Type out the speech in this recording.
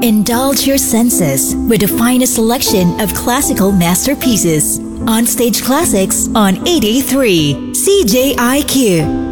Indulge your senses with the finest selection of classical masterpieces. On Stage Classics on 83 CJIQ.